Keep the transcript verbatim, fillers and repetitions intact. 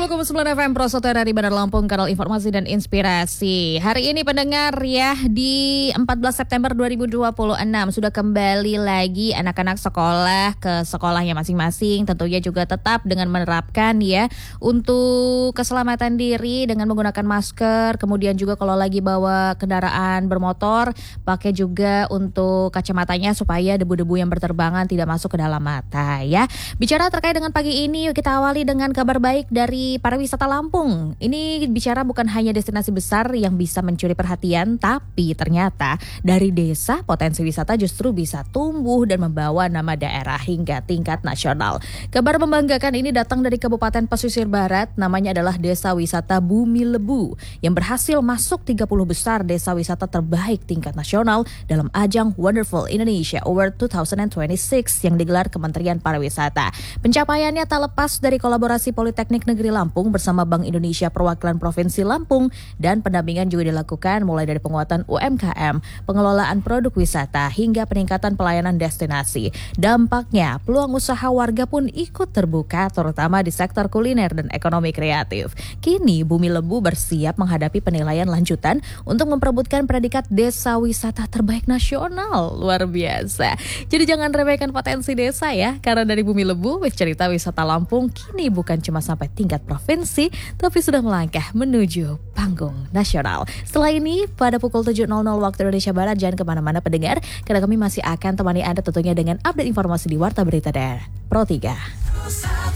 satu koma sembilan F M Pro satu R R I Bandar Lampung, kanal informasi dan inspirasi. Hari ini pendengar ya, di empat belas September dua ribu dua puluh enam sudah kembali lagi anak-anak sekolah ke sekolahnya masing-masing. Tentunya juga tetap dengan menerapkan ya untuk keselamatan diri dengan menggunakan masker. Kemudian juga kalau lagi bawa kendaraan bermotor, pakai juga untuk kacamatanya supaya debu-debu yang berterbangan tidak masuk ke dalam mata ya. Bicara terkait dengan pagi ini, yuk kita awali dengan kabar baik dari pariwisata Lampung. Ini bicara bukan hanya destinasi besar yang bisa mencuri perhatian, tapi ternyata dari desa potensi wisata justru bisa tumbuh dan membawa nama daerah hingga tingkat nasional. Kabar membanggakan ini datang dari Kabupaten Pesisir Barat, namanya adalah Desa Wisata Bumi Lebu yang berhasil masuk tiga puluh besar desa wisata terbaik tingkat nasional dalam ajang Wonderful Indonesia Award dua ribu dua puluh enam yang digelar Kementerian Pariwisata. Pencapaiannya tak lepas dari kolaborasi Politeknik Negeri Lampung bersama Bank Indonesia Perwakilan Provinsi Lampung, dan pendampingan juga dilakukan mulai dari penguatan U M K M, pengelolaan produk wisata, hingga peningkatan pelayanan destinasi. Dampaknya, peluang usaha warga pun ikut terbuka, terutama di sektor kuliner dan ekonomi kreatif. Kini, Bumi Lebu bersiap menghadapi penilaian lanjutan untuk memperebutkan predikat Desa Wisata Terbaik Nasional. Luar biasa. Jadi jangan remehkan potensi desa ya, karena dari Bumi Lebu, cerita wisata Lampung kini bukan cuma sampai tingkat provinsi, tapi sudah melangkah menuju panggung nasional. Setelah ini, pada pukul tujuh nol nol waktu Indonesia Barat, jangan kemana-mana pendengar, karena kami masih akan temani Anda tentunya dengan update informasi di Warta Berita Daerah Pro tiga.